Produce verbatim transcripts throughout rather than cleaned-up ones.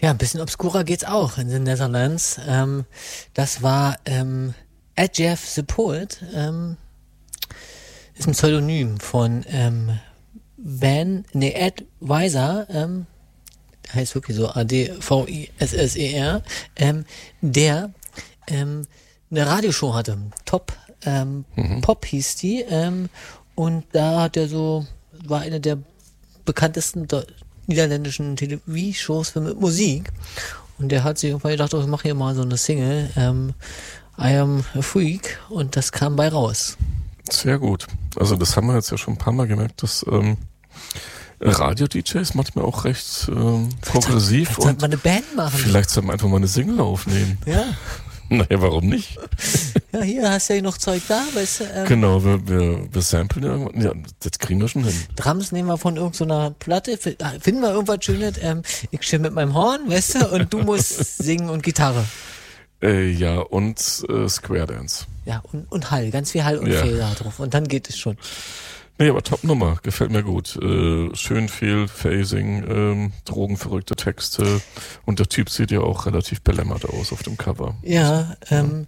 Ja, ein bisschen obskurer geht's auch in den Netherlands. Ähm, das war ähm, Ed Jeff the Poet, ähm, ist ein Pseudonym von ähm, Van, nee, Ed Weiser, ähm, heißt wirklich so, A D V I S S E R, ähm, der ähm, eine Radioshow hatte. Top ähm, mhm. Pop hieß die. Ähm, und da hat er so, war eine der bekanntesten do- niederländischen Television-Shows mit Musik. Und der hat sich irgendwann gedacht, oh, ich mache hier mal so eine Single, ähm, I Am a Freak. Und das kam bei raus. Sehr gut. Also das haben wir jetzt ja schon ein paar Mal gemerkt, dass ähm, Radio-D Js manchmal auch recht ähm, progressiv. Vielleicht sollte man eine Band machen. Vielleicht sollten wir einfach mal eine Single aufnehmen. Ja. Naja, warum nicht? Ja, hier hast du ja noch Zeug da, weißt du. Ähm, genau, wir, wir, wir samplen irgendwann. Ja, das kriegen wir schon hin. Drums nehmen wir von irgendeiner so Platte, finden wir irgendwas Schönes. Ähm, ich chill mit meinem Horn, weißt du, und du musst singen und Gitarre. Äh, ja, und äh, Square Dance. Ja, und, und Hall, ganz viel Hall und ja. Fehler drauf. Und dann geht es schon. Nee, aber Top-Nummer, gefällt mir gut. Äh, schön viel Phasing, ähm, drogenverrückte Texte und der Typ sieht ja auch relativ belämmert aus auf dem Cover. Ja, ähm,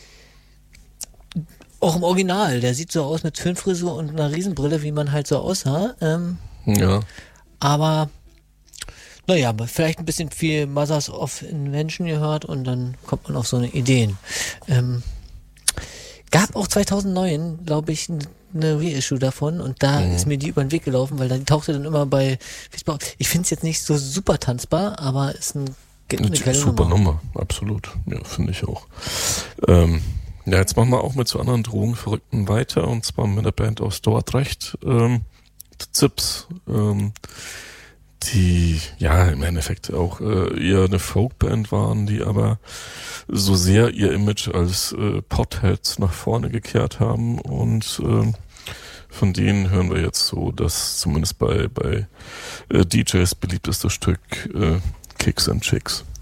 ja. Auch im Original, der sieht so aus mit Föhnfrisur und einer Riesenbrille, wie man halt so aussah. Ähm, ja. Aber, naja, vielleicht ein bisschen viel Mothers of Invention gehört und dann kommt man auf so eine Ideen. Ähm, gab auch zweitausendneun, glaube ich, ein eine Reissue davon und da mhm. ist mir die über den Weg gelaufen, weil dann tauchte dann immer bei Facebook. Ich finde es jetzt nicht so super tanzbar, aber ist ein, eine geile super Nummer. Nummer, absolut. Ja, finde ich auch. Ähm, ja, jetzt machen wir auch mit so anderen Drogenverrückten weiter und zwar mit der Band aus Dordrecht, ähm, Zips, ähm, die ja im Endeffekt auch äh, eher eine Folkband waren, die aber so sehr ihr Image als äh, Potheads nach vorne gekehrt haben und äh, von denen hören wir jetzt so das zumindest bei bei äh, D Js beliebteste Stück äh, Kicks and Chicks.